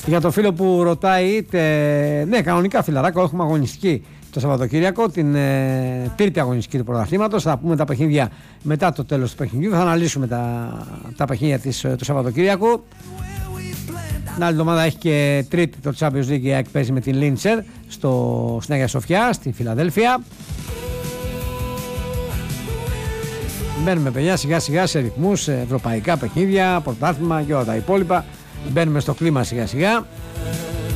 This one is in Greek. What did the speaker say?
Για το φίλο που ρωτάει, ναι, κανονικά φιλαράκο, έχουμε αγωνιστική το Σαββατοκύριακο, την τρίτη αγωνιστική του πρωταθλήματος. Θα πούμε τα παιχνίδια μετά το τέλος του παιχνιδιού. Θα αναλύσουμε τα παιχνίδια του Σαββατοκύριακου. Την άλλη εβδομάδα έχει και τρίτη το Champions League, η παίζει με την Λίντσερ στην Αγία Σοφιά, στη Φιλαδέλφια. Μπαίνουμε, παιδιά, σιγά σιγά σε ρυθμούς, ευρωπαϊκά παιχνίδια, πρωτάθλημα και όλα τα υπόλοιπα. Μπαίνουμε στο κλίμα σιγά σιγά.